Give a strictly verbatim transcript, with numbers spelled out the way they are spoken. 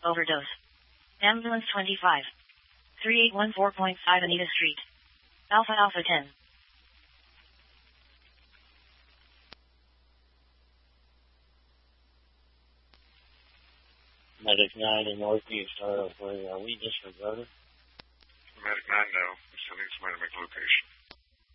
Overdose. Ambulance twenty-five. three eight one four point five Anita Street. Alpha Alpha ten. Medic nine in Northeast R O three. Are we disregarded? Medic nine, no. We're sending somebody to make a location.